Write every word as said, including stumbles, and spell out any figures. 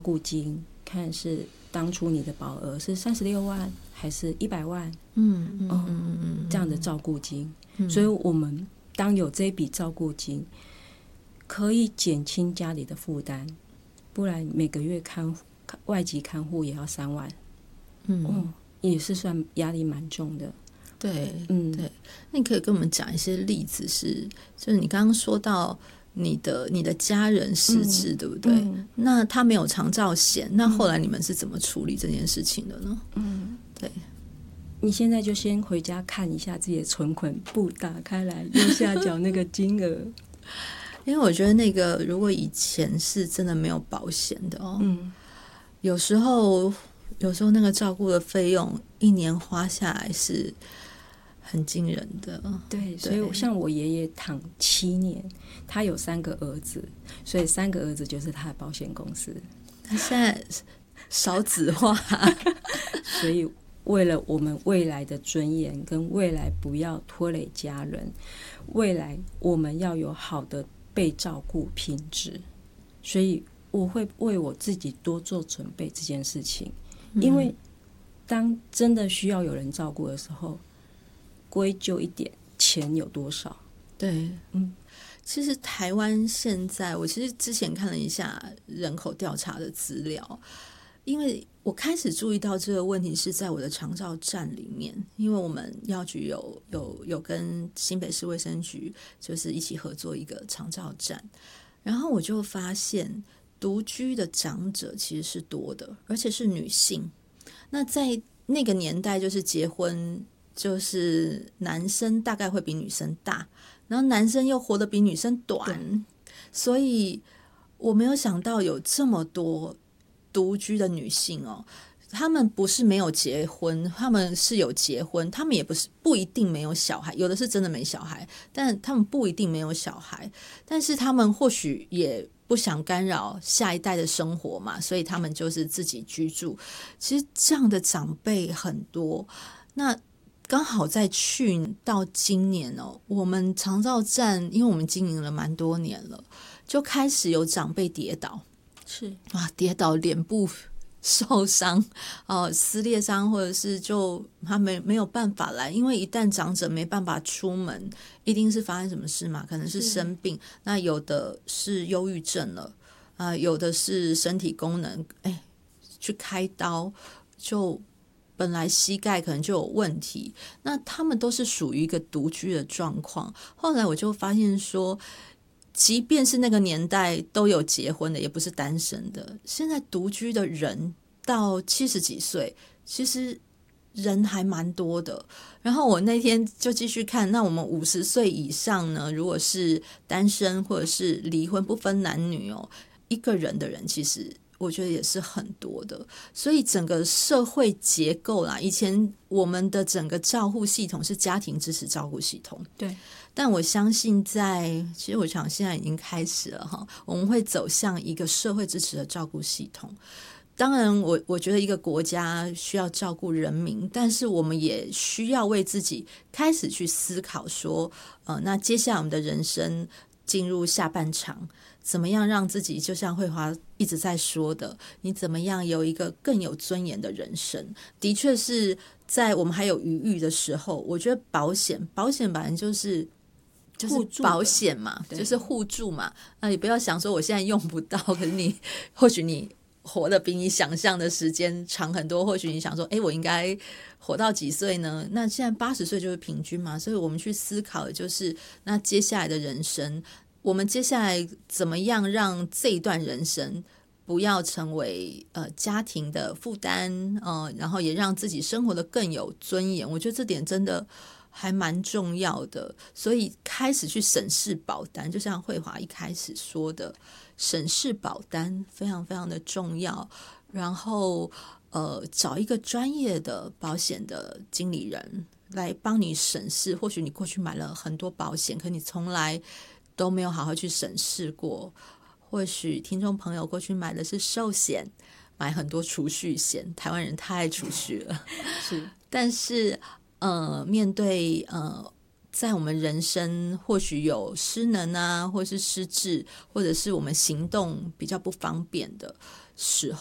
顾金，看是当初你的保额是三十六万还是一百万， 嗯嗯嗯嗯，这样的照顾金， 嗯， 所以我们当有这笔照顾金，可以减轻家里的负担，不然每个月看外籍看护也要三万， 嗯、 哦，也是算压力蛮重的。 对， 嗯， 对，那你可以跟我们讲一些例子是，就是你刚刚说到你的你的家人失智、嗯、对不对、嗯、那他没有长照险，那后来你们是怎么处理这件事情的呢？ 嗯， 对， 你现在就先回家看一下自己的存款簿，打开来右下角那个金额因为我觉得那个如果以前是真的没有保险的哦，嗯，有时候有时候那个照顾的费用一年花下来是很惊人的。 对，所以像我爷爷躺七年，他有三个儿子，所以三个儿子就是他的保险公司。 他现在少子化所以为了我们未来的尊严跟未来不要拖累家人，未来我们要有好的被照顾品质，所以我会为我自己多做准备这件事情。因为当真的需要有人照顾的时候，归咎一点，钱有多少？ 对，嗯，其实台湾现在，我其实之前看了一下人口调查的资料，因为我开始注意到这个问题是在我的长照站里面，因为我们药局有有有跟新北市卫生局就是一起合作一个长照站，然后我就发现独居的长者其实是多的，而且是女性。那在那个年代，就是结婚就是男生大概会比女生大，然后男生又活得比女生短，所以我没有想到有这么多独居的女性哦。他们不是没有结婚，他们是有结婚，他们也不是不一定没有小孩，有的是真的没小孩，但他们不一定没有小孩，但是他们或许也不想干扰下一代的生活嘛，所以他们就是自己居住。其实这样的长辈很多，那刚好在去到今年哦，我们长照站因为我们经营了蛮多年了，就开始有长辈跌倒， 是啊，跌倒脸部受伤、呃、撕裂伤，或者是就他没没有办法来，因为一旦长者没办法出门，一定是发生什么事嘛，可能是生病，那有的是忧郁症了、呃、有的是身体功能哎，去开刀，就本来膝盖可能就有问题，那他们都是属于一个独居的状况。后来我就发现说，即便是那个年代都有结婚的，也不是单身的，现在独居的人到七十几岁，其实人还蛮多的。然后我那天就继续看，那我们五十岁以上呢，如果是单身或者是离婚不分男女哦，一个人的人其实我觉得也是很多的。所以整个社会结构啦，以前我们的整个照护系统是家庭支持照顾系统， 对， 但我相信在其实我想现在已经开始了哈，我们会走向一个社会支持的照顾系统。当然我我觉得一个国家需要照顾人民，但是我们也需要为自己开始去思考说呃，那接下来我们的人生进入下半场，怎么样让自己就像慧华一直在说的，你怎么样有一个更有尊严的人生。的确是在我们还有余裕的时候，我觉得保险保险本来就是就是保险嘛，就是互助嘛。那你不要想说我现在用不到，可是你或许你活得比你想象的时间长很多，或许你想说诶我应该活到几岁呢？那现在八十岁就是平均嘛，所以我们去思考的就是那接下来的人生，我们接下来怎么样让这一段人生不要成为呃家庭的负担、呃、然后也让自己生活的更有尊严。我觉得这点真的还蛮重要的，所以开始去审视保单，就像慧华一开始说的，审视保单非常非常的重要。然后呃，找一个专业的保险的经理人来帮你审视，或许你过去买了很多保险，可你从来都没有好好去审视过。或许听众朋友过去买的是寿险，买很多储蓄险，台湾人太爱储蓄了是，但是呃，面对呃，在我们人生或许有失能啊，或是失智，或者是我们行动比较不方便的时